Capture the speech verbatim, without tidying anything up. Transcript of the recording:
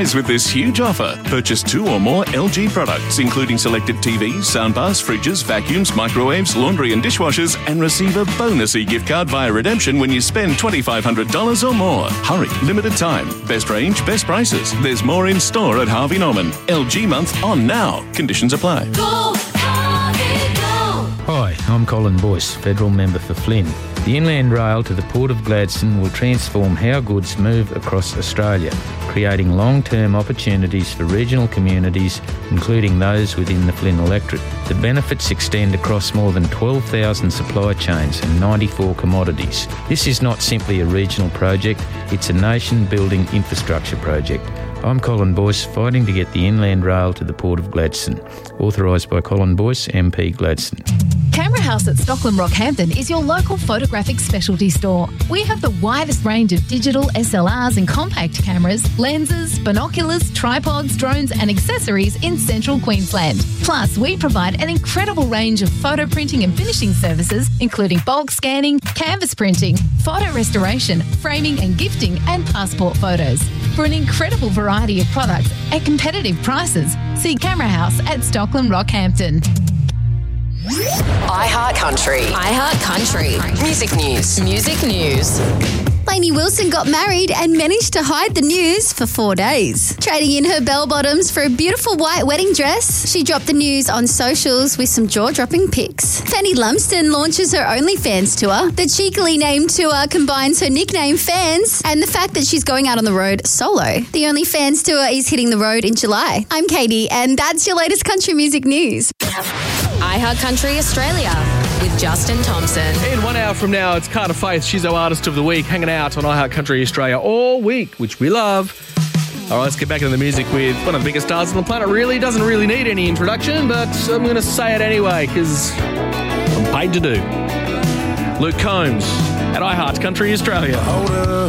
With this huge offer, purchase two or more L G products, including selected T Vs, soundbars, fridges, vacuums, microwaves, laundry and dishwashers, and receive a bonus e-gift card via redemption when you spend two thousand five hundred dollars or more. Hurry, limited time. Best range, best prices. There's more in store at Harvey Norman. L G month on now. Conditions apply. Go, Harvey, go! Hi, I'm Colin Boyce, Federal Member for Flynn. The Inland Rail to the Port of Gladstone will transform how goods move across Australia, creating long-term opportunities for regional communities, including those within the Flynn electorate. The benefits extend across more than twelve thousand supply chains and ninety-four commodities. This is not simply a regional project, it's a nation-building infrastructure project. I'm Colin Boyce, fighting to get the Inland Rail to the Port of Gladstone. Authorised by Colin Boyce, M P Gladstone. Camera House at Stockland Rockhampton is your local photographic specialty store. We have the widest range of digital S L Rs and compact cameras, lenses, binoculars, tripods, drones and accessories in central Queensland. Plus, we provide an incredible range of photo printing and finishing services, including bulk scanning, canvas printing, photo restoration, framing and gifting, and passport photos. For an incredible variety of products at competitive prices, see Camera House at Stockland Rockhampton. iHeart Country. iHeart Country. Music news. Music news. Lainey Wilson got married and managed to hide the news for four days. Trading in her bell-bottoms for a beautiful white wedding dress, she dropped the news on socials with some jaw-dropping pics. Fanny Lumsden launches her OnlyFans tour. The cheekily named tour combines her nickname Fans and the fact that she's going out on the road solo. The OnlyFans tour is hitting the road in July. I'm Katie, and that's your latest country music news. iHeart Country Australia with Justin Thompson. In one hour from now, it's Carter Faith. She's our Artist of the Week, hanging out on iHeart Country Australia all week, which we love. All right, let's get back into the music with one of the biggest stars on the planet. Really doesn't really need any introduction, but I'm going to say it anyway because I'm paid to do. Luke Combs at iHeart Country Australia. Hold up.